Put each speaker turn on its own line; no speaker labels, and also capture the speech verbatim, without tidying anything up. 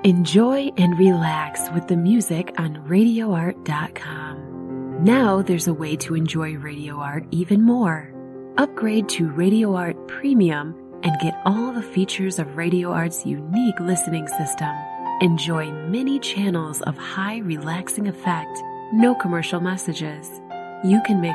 Enjoy and relax with the music on radio art dot com. Now there's a way to enjoy Radio Art even more. Upgrade to Radio Art Premium and get all the features of Radio Art's unique listening system. Enjoy many channels of high relaxing effect, no commercial messages. You can make